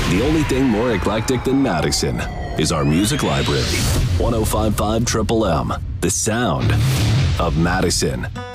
The only thing more eclectic than Madison is our music library. 105.5 Triple M, the sound of Madison.